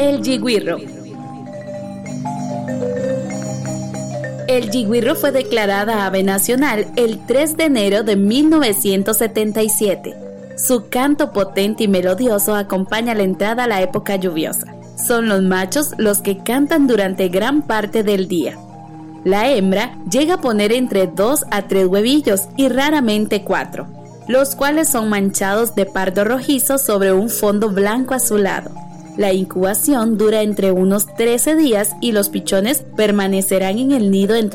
El yigüirro. El yigüirro fue declarada ave nacional el 3 de enero de 1977. Su canto potente y melodioso acompaña la entrada a la época lluviosa. Son los machos los que cantan durante gran parte del día. La hembra llega a poner entre 2 a 3 huevillos y raramente 4, los cuales son manchados de pardo rojizo sobre un fondo blanco azulado. La incubación dura entre unos 13 días y los pichones permanecerán en el nido entre